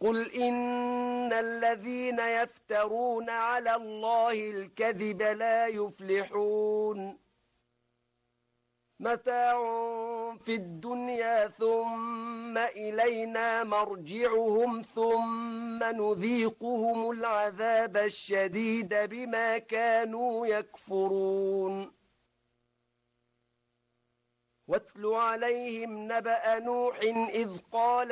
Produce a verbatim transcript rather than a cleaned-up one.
قل إن الذين يفترون على الله الكذب لا يفلحون متاع في الدنيا ثم إلينا مرجعهم ثم نذيقهم العذاب الشديد بما كانوا يكفرون واتل عليهم نبأ نوح إذ قال